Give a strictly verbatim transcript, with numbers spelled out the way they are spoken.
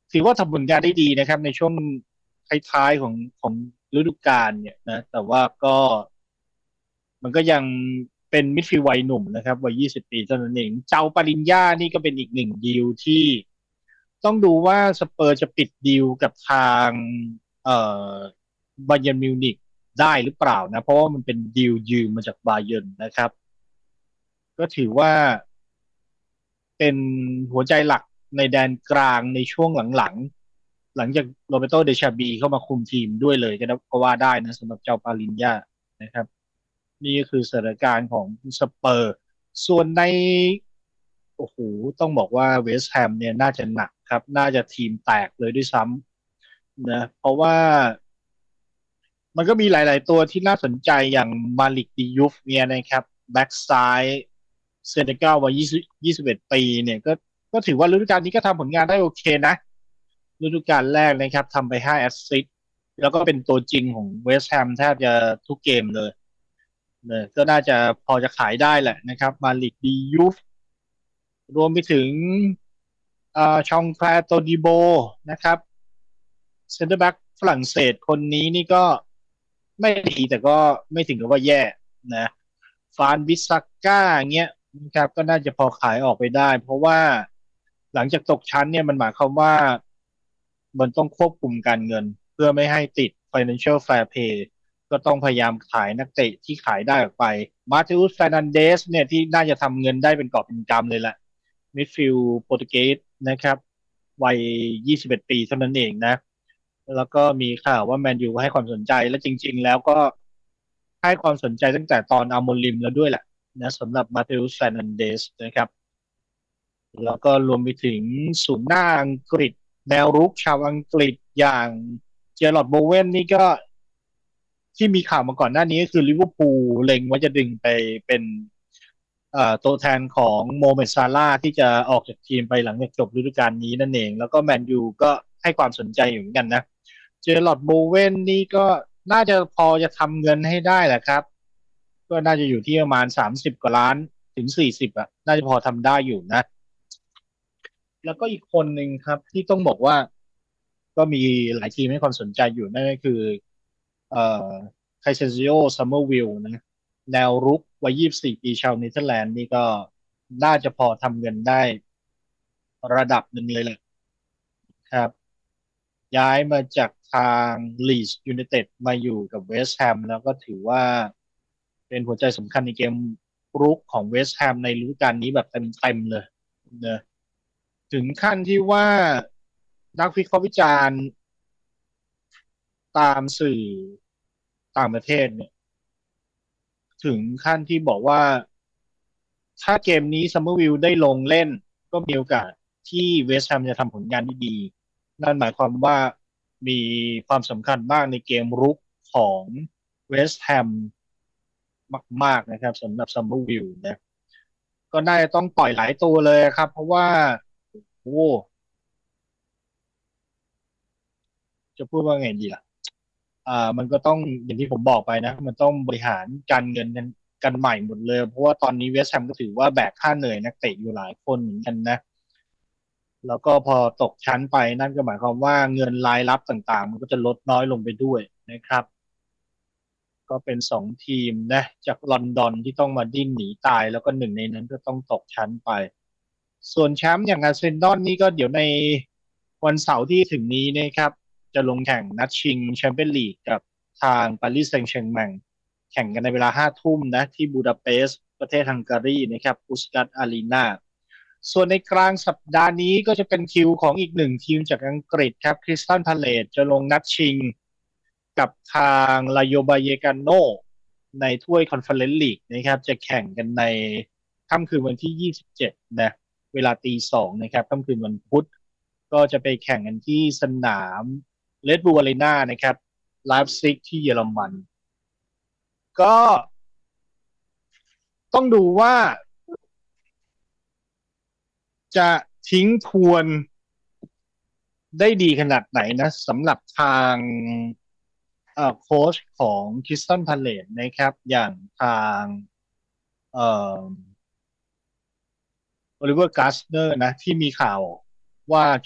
ถือว่าทำผลงานได้ดีนะครับในช่วงท้ายๆของของฤดูกาลเนี่ยนะแต่ว่าก็มันก็ยังเป็นมิดฟิลด์วัยหนุ่มนะครับวัยยี่สิบปีเท่านั้นเองเจ้าปริญญานี่ก็เป็นอีกหนึ่งดีลที่ต้องดูว่าสเปอร์จะปิดดีลกับทางเอ่อบาเยิร์นมิวนิกได้หรือเปล่านะเพราะว่ามันเป็นดีลยืมมาจากบาเยิร์นนะครับก็ถือว่าเป็นหัวใจหลักในแดนกลางในช่วงหลังๆหลังจากโรเบโตเดชาบีเข้ามาคุมทีมด้วยเลยก็ก็ว่าได้นะสำหรับเจ้าปาลินญานะครับ นี่ก็คือสถานการณ์ของสเปอร์ส่วนในโอ้โหต้องบอกว่าเวสต์แฮมเนี่ยน่าจะหนักครับน่าจะทีมแตกเลยด้วยซ้ำนะเพราะว่ามันก็มีหลายๆตัวที่น่าสนใจอย่างมาลิกดิยูฟเนี่ยนะครับแบ็กซ้ายเซเนกัลวัยยี่สิบ ยี่สิบเอ็ดปีเนี่ยก็ก็ถือว่าฤดูกาลนี้ก็ทำผลงานได้โอเคนะฤดูกาลแรกนะครับทำไปห้าแอสซิสต์แล้วก็เป็นตัวจริงของเวสต์แฮมแทบจะทุกเกมเลย เนี่ยก็น่าจะพอจะขายได้แหละนะครับมาลิกดียูฟรวมไปถึงอ่าชองแคลโตดิโบนะครับเซนเตอร์แบ็กฝรั่งเศสคนนี้นี่ก็ไม่ดีแต่ก็ไม่ถึงกับว่าแย่นะฟานบิสซาก้าเงี้ยนะครับก็น่าจะพอขายออกไปได้เพราะว่าหลังจากตกชั้นเนี่ยมันหมายความว่ามันต้องควบคุมการเงินเพื่อไม่ให้ติด Financial Fair Play ก็ต้องพยายามขายนักเตะที่ขายได้ออกไปมาเทอุส เฟร์นันเดสเนี่ยที่น่าจะทำเงินได้เป็นกอบเป็นกำเลยแหละมิดฟิลด์โปรตุเกสนะครับวัยยี่สิบเอ็ดปีเท่านั้นเองนะแล้วก็มีข่าวว่าแมนยูให้ความสนใจและจริงๆแล้วก็ให้ความสนใจตั้งแต่ตอนอาโมริมแล้วด้วยแหละนะสำหรับมาเทอุส เฟร์นันเดสนะครับแล้วก็รวมไปถึงศูนย์หน้าอังกฤษแนวรุกชาวอังกฤษอย่างเจอร์ลอดโบเวนนี่ก็ ที่มีข่าวมาก่อนหน้านี้ก็คือลิเวอร์พูลเล็งว่าจะดึงไปเป็นเอ่อตัวแทนของโมเมดซาร่าห์ที่จะออกจากทีมไปหลังจากจบฤดูกาลนี้นั่นเองแล้วก็แมนยูก็ให้ความสนใจอยู่เหมือนกันนะเจอร์ลอดโบเวนนี่ก็น่าจะพอจะทำเงินให้ได้แหละครับก็น่าจะอยู่ที่ประมาณสามสิบกว่าล้านถึงสี่สิบอ่ะน่าจะพอทำได้อยู่นะแล้วก็อีกคนหนึ่งครับที่ต้องบอกว่าก็มีหลายทีมให้ความสนใจอยู่นั่นก็คือ เอ่อไคเซซิโอซัมเมอร์วิลนะแนวรุกวัยยี่สิบสี่ปีชาวเนเธอร์แลนด์นี่ก็น่าจะพอทำเงินได้ระดับหนึ่งเลยแหละครับย้ายมาจากทางลีดส์ยูไนเต็ดมาอยู่กับเวสต์แฮมแล้วก็ถือว่าเป็นหัวใจสำคัญในเกมรุกของเวสต์แฮมในฤดูกาลนี้แบบเต็มๆเลยนะถึงขั้นที่ว่านักวิเคราะห์วิจารณ์ตามสื่อต่างประเทศเนี่ย ถึงขั้นที่บอกว่าถ้าเกมนี้ซัมเมอร์วิลได้ลงเล่นก็มีโอกาสที่เวสต์แฮมจะทำผลงานที่ดีนั่นหมายความว่ามีความสำคัญมากในเกมรุกของเวสต์แฮมมากๆนะครับสำหรับซัมเมอร์วิลนะก็น่าจะต้องปล่อยหลายตัวเลยครับเพราะว่าโอ้จะพูดว่าไงดีล่ะ อ่ามันก็ต้องอย่างที่ผมบอกไปนะมันต้องบริหารการเงินกันกันใหม่หมดเลยเพราะว่าตอนนี้เวสต์แฮมก็ถือว่าแบกค่าเหนื่อยนักเตะอยู่หลายคนเหมือนกันนะแล้วก็พอตกชั้นไปนั่นก็หมายความว่าเงินรายรับต่างๆมันก็จะลดน้อยลงไปด้วยนะครับก็เป็นสองทีมนะจากลอนดอนที่ต้องมาดิ้นหนีตายแล้วก็หนึ่งในนั้นก็ต้องตกชั้นไปส่วนแชมป์อย่างอาร์เซนอลนี่ก็เดี๋ยวในวันเสาร์ที่ถึงนี้นะครับจะลงแข่งนัดชิงแชมเปี้ยนลีกกับทางปารีสแซงต์แชร์กแมงแข่งกันในเวลาห้าทุ่มนะที่บูดาเปสต์ประเทศฮังการีนะครับอุสกัดอารีนาส่วนในกลางสัปดาห์นี้ก็จะเป็นคิวของอีกหนึ่งทีมจากอังกฤษครับคริสตัลพาเลตจะลงนัดชิงกับทางลาโยบาเยกาโนในถ้วยคอนเฟอเรนซ์ลีกนะครับจะแข่งกันในค่ำคืนวันที่ยี่สิบเจ็ดนะเวลาตีสองนะครับค่ำคืนวันพุธก็จะไปแข่งกันที่สนามเลดบูลอารีนานะครับไลฟ์ซิกที่เยอรมันก็ต้องดูว่าจะทิ้งทวนได้ดีขนาดไหนนะสำหรับทางเอ่อโค้ชของคริสตันพาเลตนะครับอย่างทางเอ่อ โอลิเวอร์กาสเนอร์นะที่มีข่าวว่า